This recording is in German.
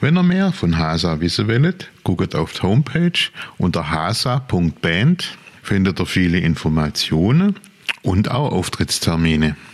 Wenn ihr mehr von HASA wissen wollt, guckt auf die Homepage unter hasa.band, findet ihr viele Informationen und auch Auftrittstermine.